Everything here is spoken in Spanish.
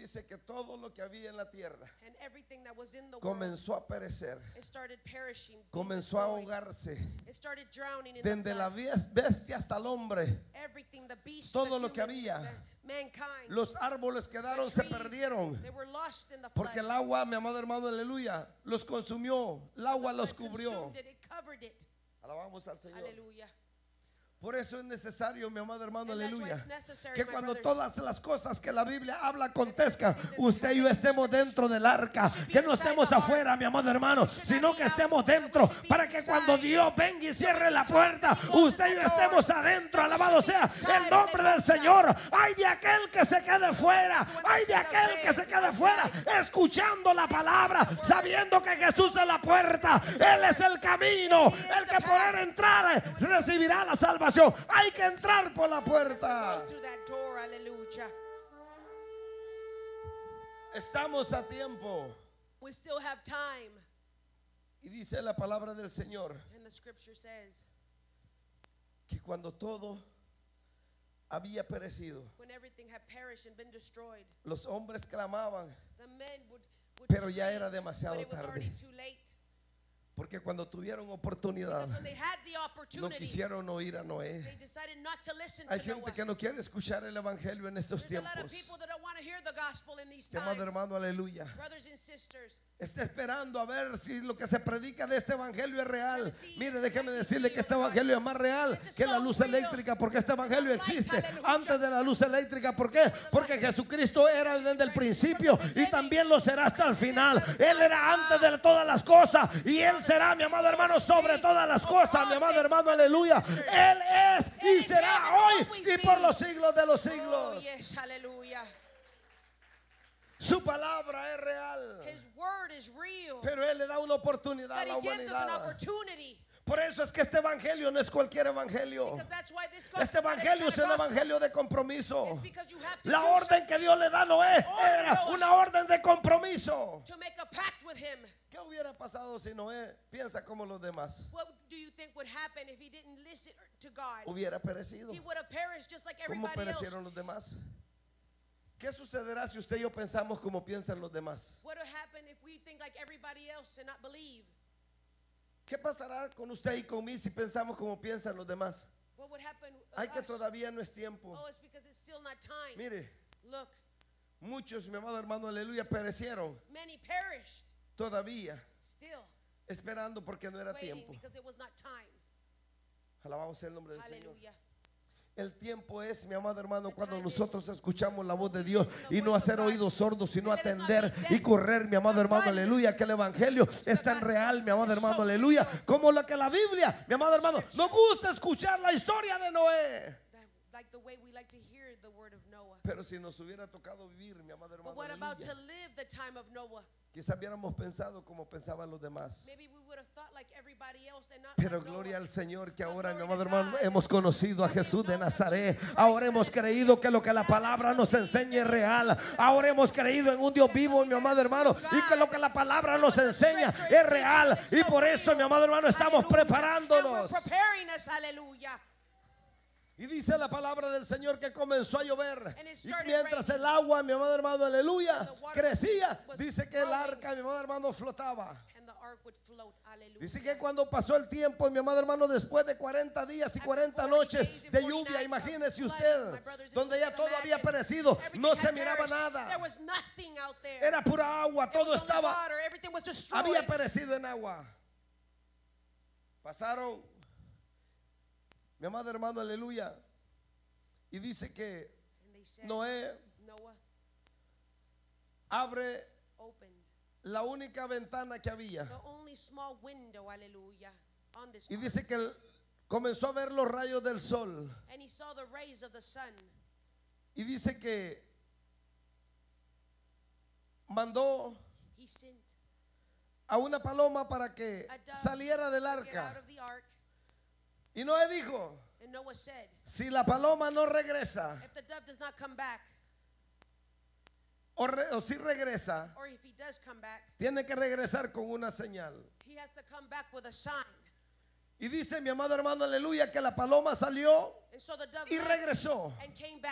dice que todo lo que había en la tierra and everything that was in the world, comenzó a perecer, it started perishing, being comenzó a destroyed. ahogarse, It started drowning in the desde la flood. bestia hasta el hombre. Everything, the beast, Todo the lo que human, había. the mankind, Los árboles quedaron, the se trees, perdieron, they were lost in the flood. porque el agua, mi amado hermano, aleluya, los consumió, el agua The los flood cubrió. consumed it, it covered it. Alabamos al Señor. Hallelujah. Por eso es necesario, mi amado hermano, And that's why aleluya, it's necessary, que my cuando brothers, todas las cosas que la Biblia habla acontezcan, usted y yo estemos dentro del arca, que no estemos afuera, mi amado hermano, sino que estemos dentro, para que cuando Dios venga y cierre la puerta, usted y yo estemos adentro. Alabado sea el nombre del Señor. Ay de aquel que se quede fuera, ay de aquel que se quede fuera, escuchando la palabra, sabiendo que Jesús es la puerta, Él es el camino, el que por Él entrar recibirá la salvación. Hay que entrar por la puerta. go through that door. Hallelujah. Estamos a tiempo. We still have time. Y dice la palabra del Señor And the scripture says, que cuando todo había perecido, when everything had perished and been destroyed, los hombres clamaban, the men would pero ya scream, era demasiado but it was already tarde. too late. Porque cuando tuvieron oportunidad, Because when they had the no opportunity, quisieron oír a Noé. they decided not to listen Hay to gente Noah. que no quiere escuchar el evangelio en estos There's a lot tiempos. of people that don't want to hear the gospel in these Mi amado times. hermano, aleluya. Brothers and sisters, Está esperando a ver si lo que se predica de este evangelio es real. Mire, déjeme decirle que este evangelio es más real que la luz eléctrica, porque este evangelio existe antes de la luz eléctrica. ¿Por qué? Porque Jesucristo era desde el principio y también lo será hasta el final. Él era antes de todas las cosas y Él será, mi amado hermano, sobre todas las cosas. Mi amado hermano, aleluya. Él es y será hoy y por los siglos de los oh siglos. yes, hallelujah. Su palabra es real, His word is real. pero Él le da una oportunidad a But la he gives us an humanidad. opportunity. Por eso es que este evangelio no es cualquier evangelio. Because that's why this gospel Este is not any evangelio kind es of un gospel. evangelio de compromiso. It's because you have to La do orden que Dios le da a Noé era una orden de compromiso. to make a pact with him. ¿Qué hubiera pasado si Noé piensa como los demás? What do you think would happen if he didn't listen to God? Hubiera perecido. He would have perished just like ¿Cómo everybody else. perecieron los demás? ¿Qué sucederá si usted y yo pensamos como piensan los demás? What would happen if we think like everybody else and not believe? ¿Qué pasará con usted y con mí si pensamos como piensan los demás? What would happen with Ay, que us? todavía no es tiempo. Oh, it's because it's still not time. Mire, Look, muchos, mi amado hermano, aleluya, perecieron many perished todavía, still esperando porque no era waiting tiempo. because it was not time. Alabamos el nombre del Señor. Hallelujah. El tiempo es, mi amado hermano, cuando nosotros escuchamos la voz de Dios y no hacer oídos sordos, sino atender y correr, mi amado hermano, aleluya, que el evangelio es tan real, mi amado hermano, aleluya, como lo que la Biblia, mi amado hermano, nos gusta escuchar la historia de Noé. Like the way we like to hear the word of Noah. Pero si nos hubiera tocado vivir, mi amado But hermano, what about to aleluya, live the time of Noah? quizás hubiéramos pensado como pensaban los demás. Maybe we would have thought like everybody else and not Pero like gloria Noah. al Señor, que But ahora, mi glory amado to hermano, God. hemos conocido a Jesús de Nazaret. Ahora hemos creído que lo que la palabra nos enseña es real. Ahora hemos creído en un Dios vivo, mi amado hermano, y que lo que la palabra nos enseña es real. Y por eso, mi amado hermano, estamos Hallelujah. preparándonos. And we're preparing us, hallelujah. Y dice la palabra del Señor que comenzó a llover. And it Y started mientras raining. el agua, mi amado hermano, aleluya, The water crecía, was dice que el growing. arca, mi amado hermano, flotaba. And the ark would float, hallelujah. Dice que cuando pasó el tiempo, mi amado hermano, después de 40 días y 40 noches de lluvia, imagínese usted, donde ya todo había perecido, no se miraba nada. There was nothing out there. Era pura agua, todo It was only estaba, water. Everything was destroyed. había perecido en agua. Pasaron, mi amado hermano, aleluya, y dice que And they said, Noé Noah abre opened la única ventana que había. the only small window, hallelujah, on this Y ark. dice que comenzó a ver los rayos del sol. And he saw the rays of the sun. Y dice que mandó He sent a una paloma para que a dove saliera del to get out arca. of the ark. Y Noé dijo, And Noah said, si la paloma no regresa, if the dove does not come back, o si regresa, or if he does come back, tiene que regresar con una señal. he has to come back with a sign. Y dice mi amado hermano, aleluya, que la paloma salió And so the dove y left regresó. and came back.